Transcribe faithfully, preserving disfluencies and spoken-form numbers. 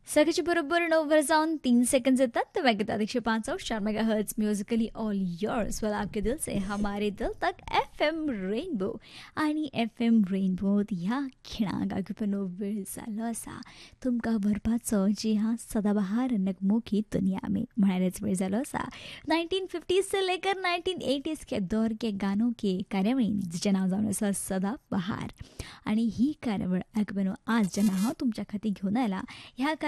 सकाळच्या बरोबर नऊवर जाऊन तीन सेकंड येतात तो वैगतात एकशे पाच और चार mega hertz musically all yours वाला आपके दिल से हमारे दिल तक एफ एम रेनबो आणि एफ एम रेनबो ह्या खिणाक अगेपण वेळ झालो असा तुमका भरपाचो जी हाँ सदाबहार नगमों दुनिया में म्हणायलाच वेळ झालो असा नाइनटीन फिफ्टीज से लेकर नाइनटीन एटीज के दौर के गानों के कार्यावळीन जिचे नाव जावन आसा सदाबहार आणि ही कार्यावळ अगेपण आज जेन्ना हांव तुमच्या खातीर घेवन आयला ह्या